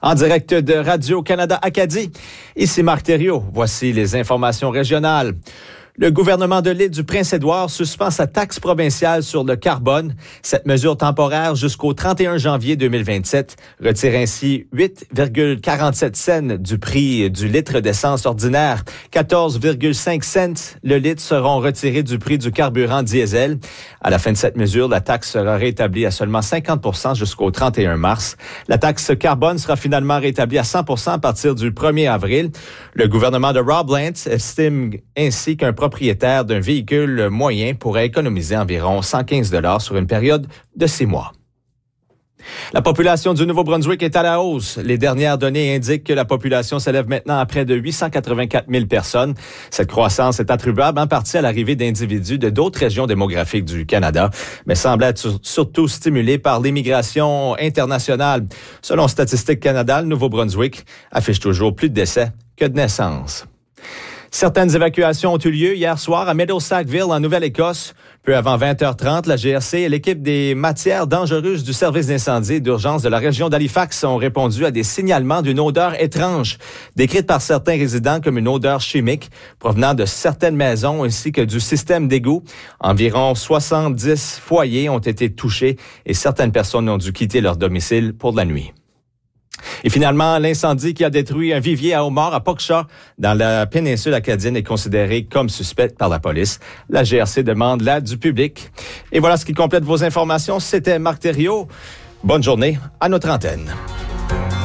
En direct de Radio-Canada Acadie, ici Marc Thériault. Voici les informations régionales. Le gouvernement de l'île du Prince-Édouard suspend sa taxe provinciale sur le carbone. Cette mesure temporaire jusqu'au 31 janvier 2027 retire ainsi 8,47 cents du prix du litre d'essence ordinaire. 14,5 cents le litre seront retirés du prix du carburant diesel. À la fin de cette mesure, la taxe sera rétablie à seulement 50% jusqu'au 31 mars. La taxe carbone sera finalement rétablie à 100% à partir du 1er avril. Le gouvernement de Rob Lance estime ainsi qu'un propriétaire d'un véhicule moyen pourrait économiser environ 115 $ sur une période de 6 mois. La population du Nouveau-Brunswick est à la hausse. Les dernières données indiquent que la population s'élève maintenant à près de 884 000 personnes. Cette croissance est attribuable en partie à l'arrivée d'individus de d'autres régions démographiques du Canada, mais semble être surtout stimulée par l'immigration internationale. Selon Statistique Canada, le Nouveau-Brunswick affiche toujours plus de décès que de naissances. Certaines évacuations ont eu lieu hier soir à Meadowsackville, en Nouvelle-Écosse. Peu avant 20h30, la GRC et l'équipe des matières dangereuses du service d'incendie et d'urgence de la région d'Halifax ont répondu à des signalements d'une odeur étrange, décrite par certains résidents comme une odeur chimique provenant de certaines maisons ainsi que du système d'égout. Environ 70 foyers ont été touchés et certaines personnes ont dû quitter leur domicile pour la nuit. Et finalement, l'incendie qui a détruit un vivier à homards à Pogshawk dans la péninsule acadienne est considéré comme suspect par la police. La GRC demande l'aide du public. Et voilà ce qui complète vos informations. C'était Marc Thériault. Bonne journée à notre antenne.